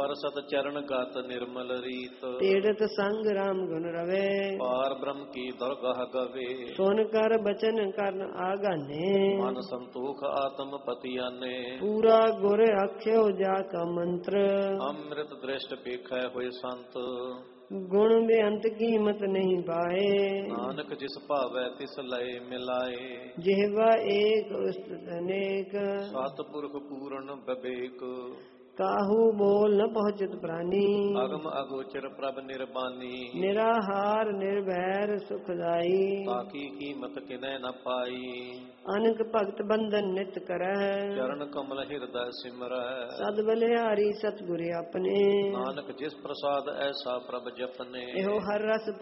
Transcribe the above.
ਪਰਸਤ ਚਰਨ ਗਤ ਨਿਰਮਲ ਰੀਤ। ਤੀਰਥ ਸੰਗ ਰਾਮ ਗੁਣ ਰਵੇ ਪਾਰ ਬ੍ਰਹਮ ਕੀ ਦਰਗਾਹ ਗਵੇ। ਸੁਨ ਕਰ ਬਚਨ ਕਰਨ ਆਗਾਨੇ ਮਨ ਸੰਤੋਖ ਆਤਮ ਪਤਿਆਨੇ। ਪੂਰਾ ਗੁਰ ਆਖਿਓ ਜਾ ਕਾ ਮੰਤਰ ਅੰਮ੍ਰਿਤ ਦ੍ਰਿਸ਼ਟ ਪੇਖੈ ਹੋਏ ਸੰਤ। ਗੁਣ ਬੇਅੰਤ ਕੀਮਤ ਨਹੀਂ ਪਾਏ ਨਾਨਕ ਜਿਸ ਭਾਵੈ ਤਿਸ ਲਏ ਮਿਲਾਏ। ਜਿਹਵਾ ਏਕ ਉਸਤਤ ਅਨੇਕ ਸਤਿਪੁਰਖ ਪੂਰਨ ਬਿਬੇਕ। ਕਾਹੂ ਬੋਲ ਨ ਪਹੁੰਚਤ ਪ੍ਰਾਨੀ ਅਗਮ ਅਗੋਚਰ ਪ੍ਰਭ ਨਿਰਬਾਨੀ। ਨਿਰਾਹਾਰ ਨਿਰਭੈਰ ਸੁਖਦਾਈ ਤਾਕੀ ਕੀਮਤ ਕਿਨੈ ਨ ਪਾਈ। ਅਨਕ ਭਗਤ ਬੰਧਨ ਨਿਤ ਕਰੈ ਚਰਨ ਕਮਲ ਹਿਰਦੈ ਸਿਮਰੈ। ਸਦ ਬਲਿਹਾਰੀ ਸਤਿਗੁਰ ਆਪਣੇ ਨਾਨਕ ਜਿਸ ਪ੍ਰਸਾਦ ਐਸਾ ਪ੍ਰਭ ਜਪਨੇ। ਇਹੋ ਹਰ ਰਸ